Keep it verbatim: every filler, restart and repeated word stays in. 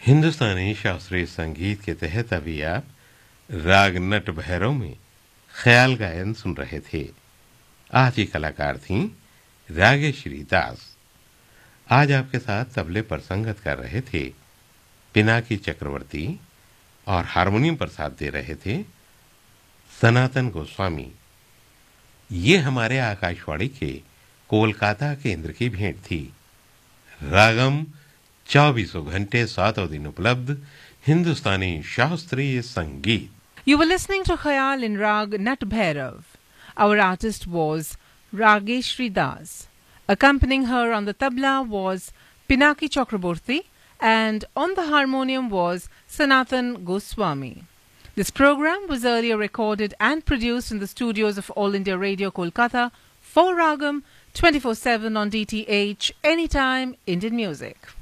हिंदुस्तानी शास्त्रीय संगीत के तहत अभी आप राग नट भैरव में ख्याल गायन सुन रहे थे। आज की कलाकार थीं रागेश्वरी दास। आज आपके साथ तबले पर संगत कर रहे थे पिनाकी चक्रवर्ती और हारमोनियम पर साथ दे रहे थे सनातन गोस्वामी। ये हमारे आकाशवाणी के कोलकाता केंद्र की भेंट थी। रागम चौबीसों घंटे सातों दिन उपलब्ध हिंदुस्तानी शास्त्रीय संगीत। You were listening to Khayal in Rag Nat Bhairav. Our artist was Rageshri Das. Accompanying her on the tabla was Pinaki Chakraborty and on the harmonium was Sanatan Goswami. This program was earlier recorded and produced in the studios of All India Radio Kolkata for Ragam twenty-four seven on D T H, anytime Indian music.